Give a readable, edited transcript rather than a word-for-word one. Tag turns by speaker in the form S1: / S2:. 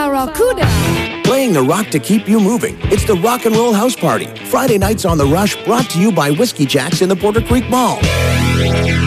S1: Barracuda.
S2: Playing the rock to keep you moving. It's the Rock and Roll House Party. Friday nights on The Rush, brought to you by Whiskey Jack's in the Porter Creek Mall.